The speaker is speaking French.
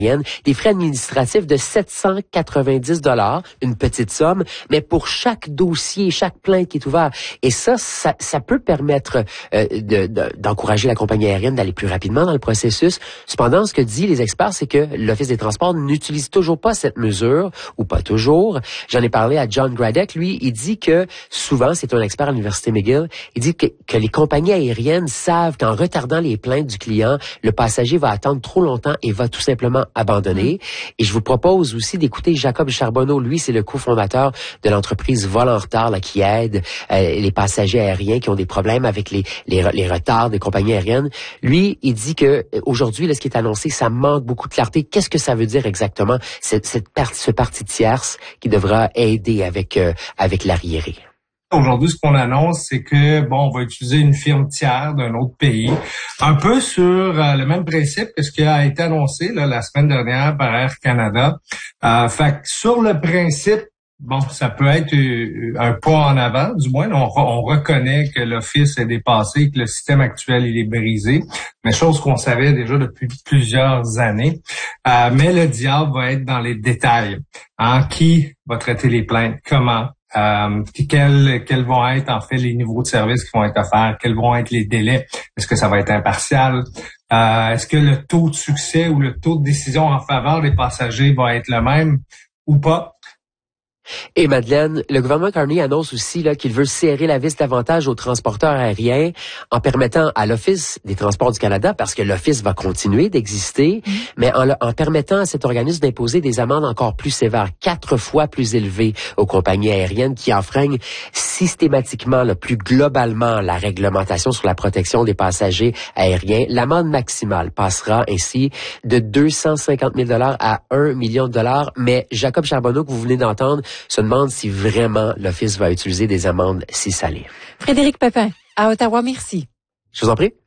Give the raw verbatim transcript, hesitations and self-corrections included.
des frais administratifs de sept cent quatre-vingt-dix dollars, une petite somme, mais pour chaque dossier, chaque plainte qui est ouvert. Et ça, ça, ça peut permettre euh, de, de, d'encourager la compagnie aérienne d'aller plus rapidement dans le processus. Cependant, ce que disent les experts, c'est que l'Office des transports n'utilise toujours pas cette mesure, ou pas toujours. J'en ai parlé à John Gradek. Lui, il dit que souvent, c'est un expert à l'Université McGill, il dit que, que les compagnies aériennes savent qu'en retardant les plaintes du client, le passager va attendre trop longtemps et va tout simplement abandonné. Mmh. Et je vous propose aussi d'écouter Jacob Charbonneau. Lui, c'est le cofondateur de l'entreprise Vol en retard là, qui aide euh, les passagers aériens qui ont des problèmes avec les, les, les retards des compagnies aériennes. Lui, il dit que aujourd'hui, là, ce qui est annoncé, ça manque beaucoup de clarté. Qu'est-ce que ça veut dire exactement, cette, cette part, ce parti tierce qui devra aider avec, euh, avec l'arriéré? Aujourd'hui, ce qu'on annonce, c'est que, bon, on va utiliser une firme tiers d'un autre pays, un peu sur euh, le même principe que ce qui a été annoncé là, la semaine dernière par Air Canada. Euh, fait que sur le principe, bon, ça peut être un pas en avant, du moins, on, on reconnaît que l'Office est dépassé, que le système actuel, il est brisé, mais chose qu'on savait déjà depuis plusieurs années. Euh, mais le diable va être dans les détails. Hein? Qui va traiter les plaintes? Comment? Euh, quels, quels vont être en fait les niveaux de service qui vont être offerts, quels vont être les délais, est-ce que ça va être impartial, euh, est-ce que le taux de succès ou le taux de décision en faveur des passagers va être le même ou pas? Et Madeleine, le gouvernement Carney annonce aussi là qu'il veut serrer la vis davantage aux transporteurs aériens en permettant à l'Office des transports du Canada, parce que l'Office va continuer d'exister, mmh. mais en, en permettant à cet organisme d'imposer des amendes encore plus sévères, quatre fois plus élevées aux compagnies aériennes qui enfreignent systématiquement, là, plus globalement, la réglementation sur la protection des passagers aériens. L'amende maximale passera ainsi de deux cent cinquante mille dollars à un million de dollars, mais Jacob Charbonneau, que vous venez d'entendre, se demande si vraiment l'Office va utiliser des amendes si salées. Frédéric Pépin, à Ottawa, merci. Je vous en prie.